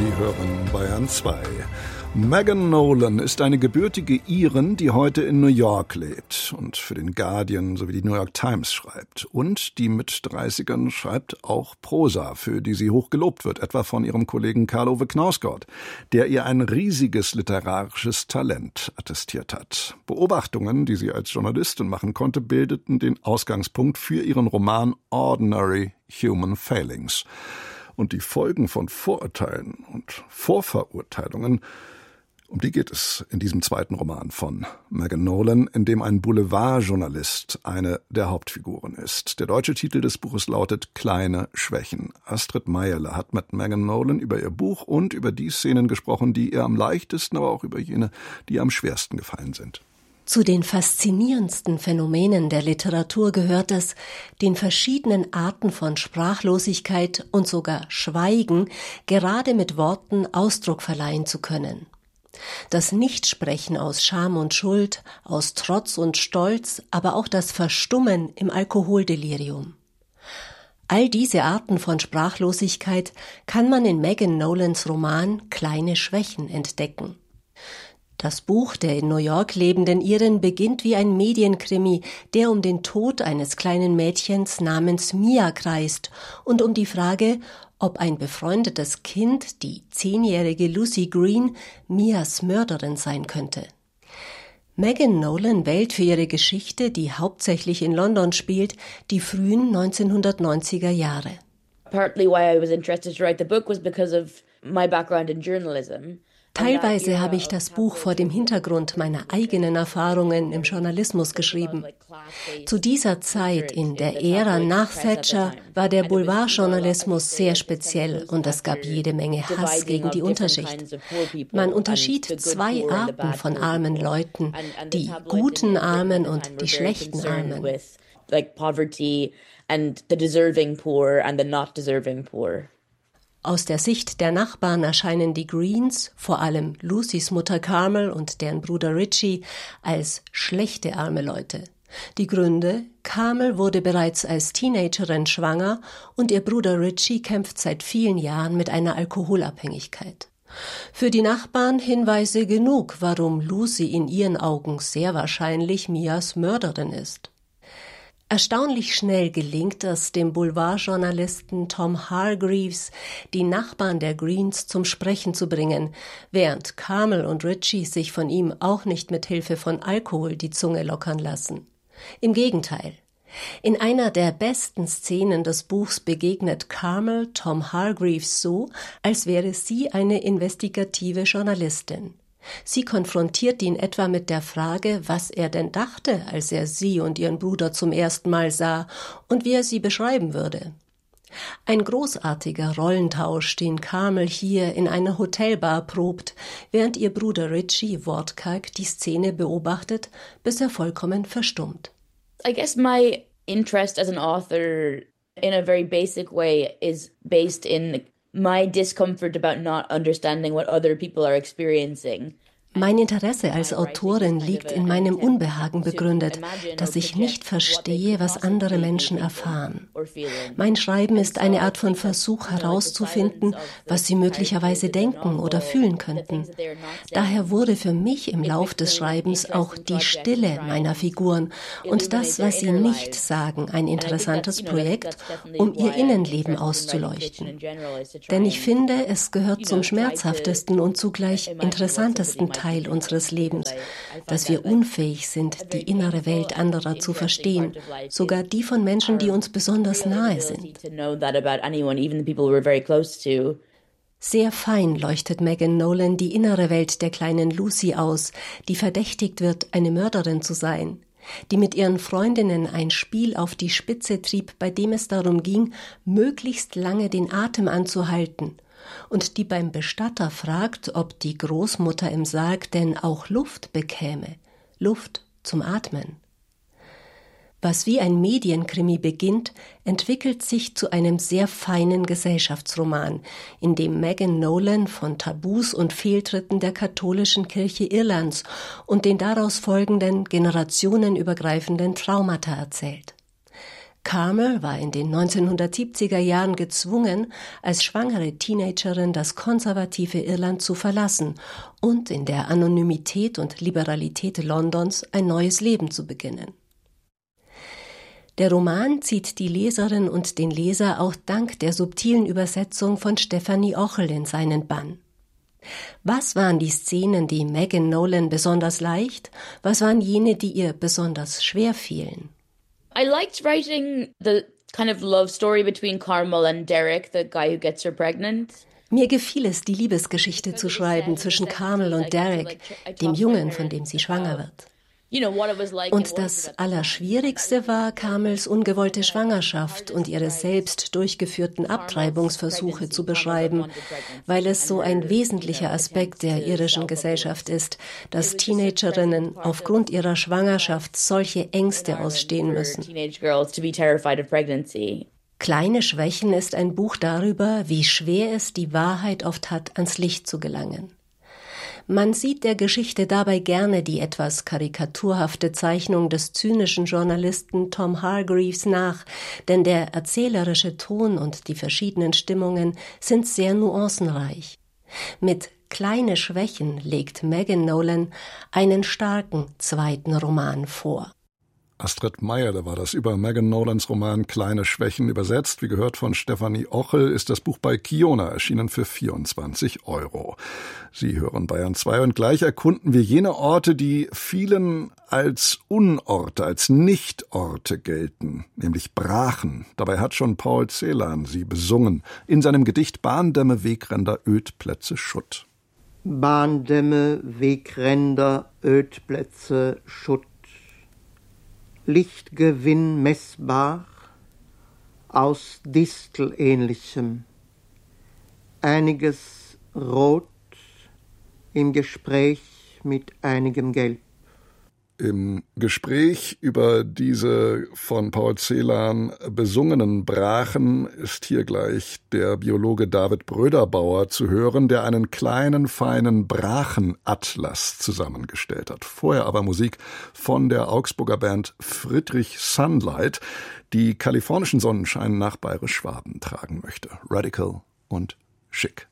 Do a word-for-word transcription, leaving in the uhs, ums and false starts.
Sie hören Bayern zwei. Megan Nolan ist eine gebürtige Irin, die heute in New York lebt und für den Guardian sowie die New York Times schreibt. Und die Mit-dreißigern schreibt auch Prosa, für die sie hoch gelobt wird, etwa von ihrem Kollegen Karl-Ove Knausgård, der ihr ein riesiges literarisches Talent attestiert hat. Beobachtungen, die sie als Journalistin machen konnte, bildeten den Ausgangspunkt für ihren Roman Ordinary Human Failings. Und die Folgen von Vorurteilen und Vorverurteilungen, um die geht es in diesem zweiten Roman von Megan Nolan, in dem ein Boulevardjournalist eine der Hauptfiguren ist. Der deutsche Titel des Buches lautet Kleine Schwächen. Astrid Meierle hat mit Megan Nolan über ihr Buch und über die Szenen gesprochen, die ihr am leichtesten, aber auch über jene, die ihr am schwersten gefallen sind. Zu den faszinierendsten Phänomenen der Literatur gehört es, den verschiedenen Arten von Sprachlosigkeit und sogar Schweigen gerade mit Worten Ausdruck verleihen zu können. Das Nichtsprechen aus Scham und Schuld, aus Trotz und Stolz, aber auch das Verstummen im Alkoholdelirium. All diese Arten von Sprachlosigkeit kann man in Megan Nolans Roman Kleine Schwächen entdecken. Das Buch der in New York lebenden Irin beginnt wie ein Medienkrimi, der um den Tod eines kleinen Mädchens namens Mia kreist und um die Frage, ob ein befreundetes Kind, die zehnjährige Lucy Green, Mias Mörderin sein könnte. Megan Nolan wählt für ihre Geschichte, die hauptsächlich in London spielt, die frühen neunzehnhundertneunziger Jahre. Partly why I was interested to write the book was because of my background in journalism. Teilweise habe ich das Buch vor dem Hintergrund meiner eigenen Erfahrungen im Journalismus geschrieben. Zu dieser Zeit, in der Ära nach Thatcher, war der Boulevardjournalismus sehr speziell und es gab jede Menge Hass gegen die Unterschicht. Man unterschied zwei Arten von armen Leuten, die guten Armen und die schlechten Armen. Like poverty and the deserving poor and the not deserving poor. Aus der Sicht der Nachbarn erscheinen die Greens, vor allem Lucys Mutter Carmel und deren Bruder Richie, als schlechte arme Leute. Die Gründe: Carmel wurde bereits als Teenagerin schwanger und ihr Bruder Richie kämpft seit vielen Jahren mit einer Alkoholabhängigkeit. Für die Nachbarn Hinweise genug, warum Lucy in ihren Augen sehr wahrscheinlich Mias Mörderin ist. Erstaunlich schnell gelingt es dem Boulevardjournalisten Tom Hargreaves, die Nachbarn der Greens zum Sprechen zu bringen, während Carmel und Richie sich von ihm auch nicht mit Hilfe von Alkohol die Zunge lockern lassen. Im Gegenteil. In einer der besten Szenen des Buchs begegnet Carmel Tom Hargreaves so, als wäre sie eine investigative Journalistin. Sie konfrontiert ihn etwa mit der Frage, was er denn dachte, als er sie und ihren Bruder zum ersten Mal sah und wie er sie beschreiben würde. Ein großartiger Rollentausch, den Carmel hier in einer Hotelbar probt, während ihr Bruder Richie wortkarg die Szene beobachtet, bis er vollkommen verstummt. I guess my interest as an author in a very basic way is based in my discomfort about not understanding what other people are experiencing. Mein Interesse als Autorin liegt in meinem Unbehagen begründet, dass ich nicht verstehe, was andere Menschen erfahren. Mein Schreiben ist eine Art von Versuch herauszufinden, was sie möglicherweise denken oder fühlen könnten. Daher wurde für mich im Lauf des Schreibens auch die Stille meiner Figuren und das, was sie nicht sagen, ein interessantes Projekt, um ihr Innenleben auszuleuchten. Denn ich finde, es gehört zum schmerzhaftesten und zugleich interessantesten Teil Teil unseres Lebens, dass wir unfähig sind, die innere Welt anderer zu verstehen, sogar die von Menschen, die uns besonders nahe sind. Sehr fein leuchtet Megan Nolan die innere Welt der kleinen Lucy aus, die verdächtigt wird, eine Mörderin zu sein, die mit ihren Freundinnen ein Spiel auf die Spitze trieb, bei dem es darum ging, möglichst lange den Atem anzuhalten, und die beim Bestatter fragt, ob die Großmutter im Sarg denn auch Luft bekäme, Luft zum Atmen. Was wie ein Medienkrimi beginnt, entwickelt sich zu einem sehr feinen Gesellschaftsroman, in dem Megan Nolan von Tabus und Fehltritten der katholischen Kirche Irlands und den daraus folgenden generationenübergreifenden Traumata erzählt. Carmel war in den neunzehnhundertsiebziger Jahren gezwungen, als schwangere Teenagerin das konservative Irland zu verlassen und in der Anonymität und Liberalität Londons ein neues Leben zu beginnen. Der Roman zieht die Leserin und den Leser auch dank der subtilen Übersetzung von Stephanie Ochel in seinen Bann. Was waren die Szenen, die Megan Nolan besonders leicht? Was waren jene, die ihr besonders schwer fielen? I liked writing the kind of love story between Carmel and Derek, the guy who gets her pregnant. Mir gefiel es, die Liebesgeschichte zu schreiben zwischen Carmel und Derek, dem Jungen, von dem sie schwanger wird. Und das Allerschwierigste war Carmels ungewollte Schwangerschaft und ihre selbst durchgeführten Abtreibungsversuche zu beschreiben, weil es so ein wesentlicher Aspekt der irischen Gesellschaft ist, dass Teenagerinnen aufgrund ihrer Schwangerschaft solche Ängste ausstehen müssen. Kleine Schwächen ist ein Buch darüber, wie schwer es die Wahrheit oft hat, ans Licht zu gelangen. Man sieht der Geschichte dabei gerne die etwas karikaturhafte Zeichnung des zynischen Journalisten Tom Hargreaves nach, denn der erzählerische Ton und die verschiedenen Stimmungen sind sehr nuancenreich. Mit Kleine Schwächen legt Megan Nolan einen starken zweiten Roman vor. Astrid Meyer, da war das über Megan Nolans Roman Kleine Schwächen übersetzt. Wie gehört von Stephanie Ochel, ist das Buch bei Kiona erschienen für vierundzwanzig Euro. Sie hören Bayern zwei und gleich erkunden wir jene Orte, die vielen als Unorte, als Nichtorte gelten, nämlich Brachen. Dabei hat schon Paul Celan sie besungen in seinem Gedicht Bahndämme, Wegränder, Ödplätze, Schutt. Bahndämme, Wegränder, Ödplätze, Schutt. Lichtgewinn messbar aus Distelähnlichem, einiges Rot im Gespräch mit einigem Gelb. Im Gespräch über diese von Paul Celan besungenen Brachen ist hier gleich der Biologe David Bröderbauer zu hören, der einen kleinen, feinen Brachenatlas zusammengestellt hat. Vorher aber Musik von der Augsburger Band Friedrich Sunlight, die kalifornischen Sonnenschein nach Bayerisch-Schwaben tragen möchte. Radical und schick.